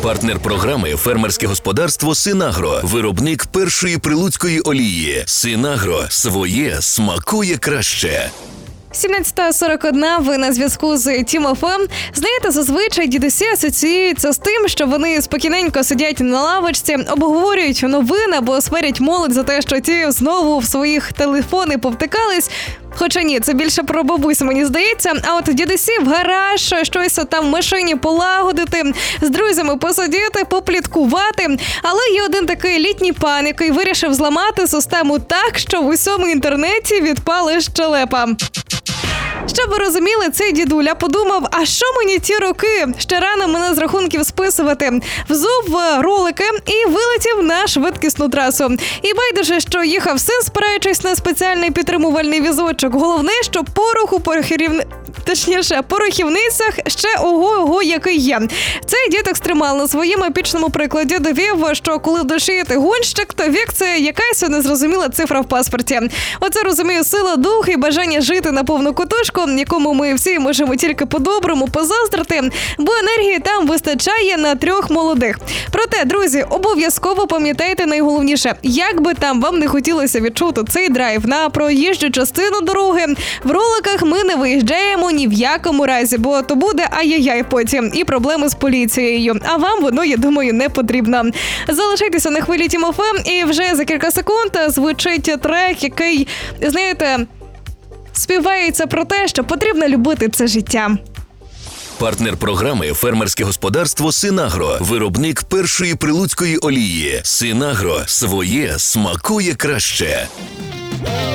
Партнер програми «Фермерське господарство Синагро». Виробник першої прилуцької олії. Синагро. Своє смакує краще. 17:41, ви на зв'язку з Тім ФМ. Знаєте, зазвичай дідусі асоціюються з тим, що вони спокійненько сидять на лавочці, обговорюють новини або сварять молодь за те, що ті знову в своїх телефони повтикались. Хоча ні, це більше про бабусь, мені здається. А от дідусі в гараж, щось там в машині полагодити, з друзями посидіти, попліткувати. Але є один такий літній пан, який вирішив зламати систему так, що в усьому інтернеті відпали щелепа. Щоб ви розуміли, цей дідуля подумав, а що мені ті роки? Ще рано мене з рахунків списувати. Взув ролики і вилетів на швидкісну трасу. І байдуже, що їхав син, спираючись на спеціальний підтримувальний візочок. Головне, що порох у порохівницях ще ого-ого який є. Цей дід екстремал на своєму епічному прикладі довів, що коли в душі ти гонщик, то вік – це якась незрозуміла цифра в паспорті. Оце, розумію, сила духу і бажання жити на повну кутушку, якому ми всі можемо тільки по-доброму позаздрити, бо енергії там вистачає на 3 молодих. Проте, друзі, обов'язково пам'ятайте найголовніше, як би там вам не хотілося відчути цей драйв на проїжджу частину дороги, в роликах ми не виїжджаємо ні в якому разі, бо то буде ай-яй-яй потім і проблеми з поліцією. А вам воно, я думаю, не потрібно. Залишайтеся на хвилі Тім ФМ, і вже за кілька секунд звучить трек, який, знаєте, співається про те, що потрібно любити це життя. Партнер програми «Фермерське господарство Синагро». Виробник першої прилуцької олії. Синагро. Своє смакує краще.